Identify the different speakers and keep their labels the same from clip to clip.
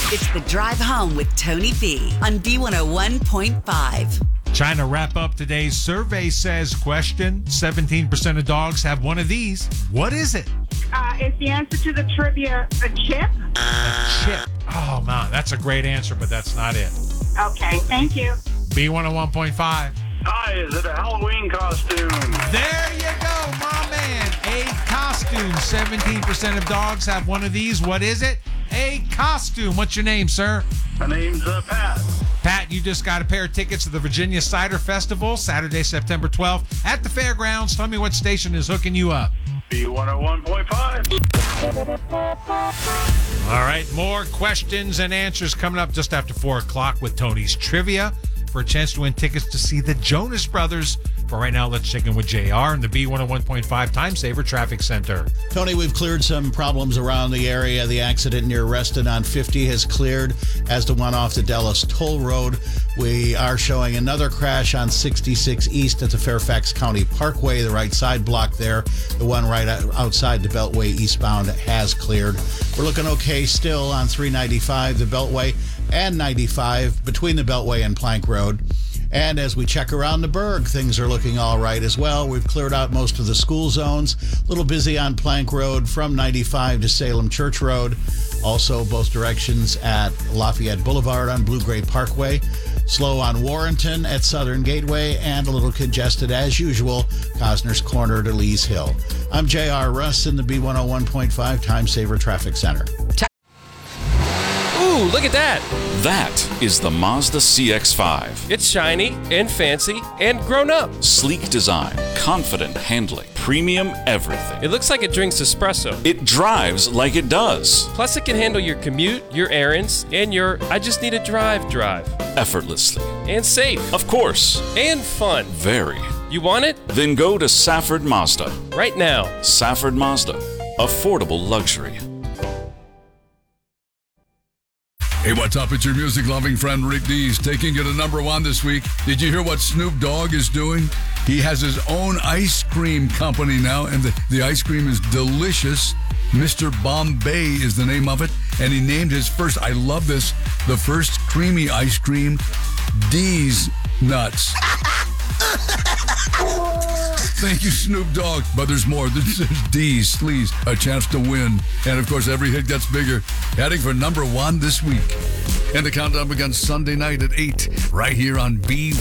Speaker 1: It's The Drive Home with Tony B on B101.5.
Speaker 2: Trying to wrap up today's survey says, question, 17% of dogs have one of these. What is it?
Speaker 3: Is the answer to the trivia a chip?
Speaker 2: A chip. Oh, man, that's a great answer, but that's not it.
Speaker 3: Okay, thank you.
Speaker 2: B101.5.
Speaker 4: Hi, is it a Halloween costume?
Speaker 2: There you go, my man. A costume. 17% of dogs have one of these. What is it? A costume. What's your name, sir?
Speaker 4: My name's Pat.
Speaker 2: Pat, you just got a pair of tickets to the Virginia Cider Festival, Saturday, September 12th at the fairgrounds. Tell me what station is hooking you up.
Speaker 4: B101.5.
Speaker 2: All right, more questions and answers coming up just after 4 o'clock with Tony's Trivia for a chance to win tickets to see the Jonas Brothers. For right now, let's check in with JR in the B101.5 Time Saver Traffic Center.
Speaker 5: Tony, we've cleared some problems around the area. The accident near Reston on 50 has cleared, as the one off the Dallas Toll Road. We are showing another crash on 66 East at the Fairfax County Parkway. The right side block there, the one right outside the Beltway eastbound, has cleared. We're looking okay still on 395, the Beltway, and 95 between the Beltway and Plank Road. And as we check around the Berg, things are looking all right as well. We've cleared out most of the school zones. A little busy on Plank Road from 95 to Salem Church Road. Also, both directions at Lafayette Boulevard on Blue Gray Parkway. Slow on Warrenton at Southern Gateway, and a little congested as usual, Cosner's Corner to Lee's Hill. I'm J.R. Russ in the B101.5 Time Saver Traffic Center.
Speaker 6: Ooh, look at that.
Speaker 7: That is the Mazda CX-5.
Speaker 6: It's shiny and fancy and grown up.
Speaker 7: Sleek design, confident handling, premium everything.
Speaker 6: It looks like it drinks espresso.
Speaker 7: It drives like it does.
Speaker 6: Plus, it can handle your commute, your errands, and your I just need a drive.
Speaker 7: Effortlessly.
Speaker 6: And safe.
Speaker 7: Of course.
Speaker 6: And fun.
Speaker 7: Very.
Speaker 6: You want it?
Speaker 7: Then go to Safford Mazda.
Speaker 6: Right now.
Speaker 7: Safford Mazda. Affordable luxury.
Speaker 8: Hey, what's up? It's your music-loving friend Rick Dees taking you to number one this week. Did you hear what Snoop Dogg is doing? He has his own ice cream company now, and the ice cream is delicious. Mr. Bombay is the name of it, and he named his first, I love this, the first creamy ice cream, Dees Nuts. Thank you, Snoop Dogg. But there's more. There's D's, Sleaze, a chance to win. And, of course, every hit gets bigger. Heading for number one this week. And the countdown begins Sunday night at 8, right here on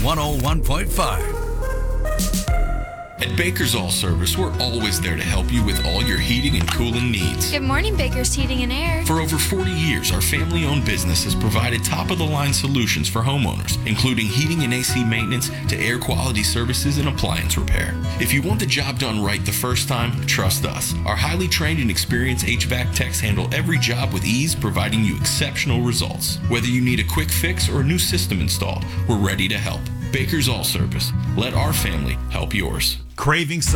Speaker 8: B101.5.
Speaker 9: At Baker's All Service, we're always there to help you with all your heating and cooling needs.
Speaker 10: Good morning, Baker's Heating and Air.
Speaker 9: For over 40 years, our family-owned business has provided top-of-the-line solutions for homeowners, including heating and AC maintenance to air quality services and appliance repair. If you want the job done right the first time, trust us. Our highly trained and experienced HVAC techs handle every job with ease, providing you exceptional results. Whether you need a quick fix or a new system installed, we're ready to help. Baker's All Service. Let our family help yours.
Speaker 2: Craving